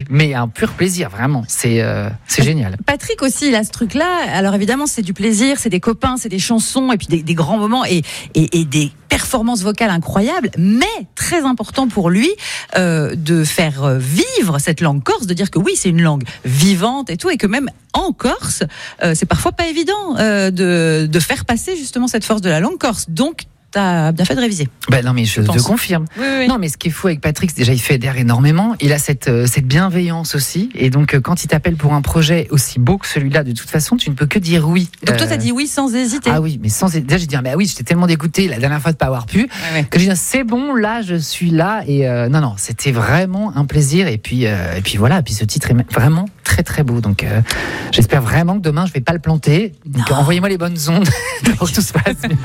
mais un pur plaisir, vraiment. C'est génial. Patrick aussi, il a ce truc-là. Alors évidemment, c'est du plaisir, c'est des copains, c'est des chansons, et puis des grands moments et des performances vocales incroyables, mais très important pour lui de faire vivre cette langue corse, de dire que oui, c'est une langue vivante et tout, et que même en Corse, c'est parfois pas évident de faire passer justement cette force de la langue corse. Donc, t'as bien fait de réviser. Ben non, mais je te confirme. Oui. Non, mais ce qui est fou avec Patrick, c'est déjà il fédère énormément. Il a cette bienveillance aussi. Et donc, quand il t'appelle pour un projet aussi beau que celui-là, de toute façon, tu ne peux que dire oui. Donc toi, t'as dit oui sans hésiter. Ah oui, mais déjà, j'ai dit, bah oui, j'étais tellement dégoûté la dernière fois de pas avoir pu, que j'ai dit, c'est bon, là, je suis là. Et non, c'était vraiment un plaisir. Et puis voilà. Et puis ce titre est vraiment très, très beau. Donc, j'espère vraiment que demain, je vais pas le planter. Donc, envoyez-moi les bonnes ondes pour que tout se passe bien.